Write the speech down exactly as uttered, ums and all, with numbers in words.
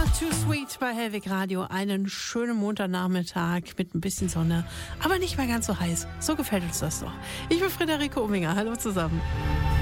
Too Sweet bei Hellwig Radio. Einen schönen Montagnachmittag mit ein bisschen Sonne, aber nicht mehr ganz so heiß. So gefällt uns das doch. Ich bin Friederike Ominger. Hallo zusammen.